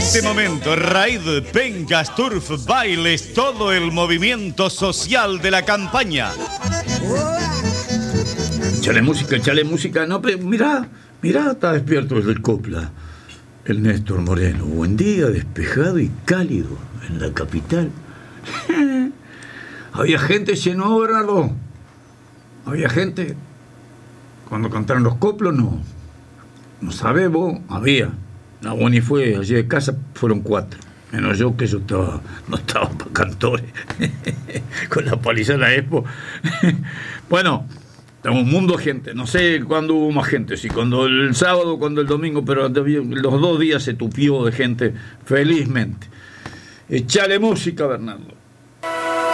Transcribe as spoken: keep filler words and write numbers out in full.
este momento, raid, pencas, turf, bailes, todo el movimiento social de la campaña. Chale música, chale música. No, pero mirá, mirá, está despierto desde el Copla. El Néstor Moreno. Buen día, despejado y cálido en la capital. Había gente, llenó, Bernardo. Había gente. Cuando cantaron los coplos, no. No sabés vos, había. La Bonnie fue allí de casa, fueron cuatro. Menos yo, que yo estaba, no estaba para cantores. Con la paliza de la Expo. Bueno, estamos un mundo de gente. No sé cuándo hubo más gente, si cuando el sábado, cuando el domingo, pero los dos días se tupió de gente, felizmente. Echale música, Bernardo.